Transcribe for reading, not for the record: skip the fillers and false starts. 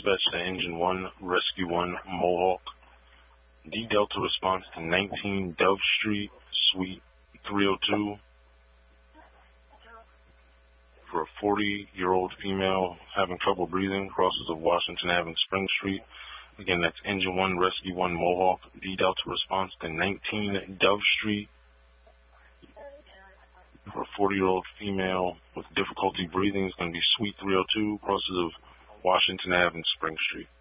dispatch to Engine 1, Rescue 1, Mohawk. D Delta response to 19 Dove Street, Suite 302 for a 40-year-old female having trouble breathing, crosses of Washington Avenue, Spring Street. Again, that's Engine 1, Rescue 1, Mohawk. D Delta response to 19 Dove Street for a 40-year-old female with difficulty breathing. It's going to be Suite 302, crosses of Washington Avenue, Spring Street.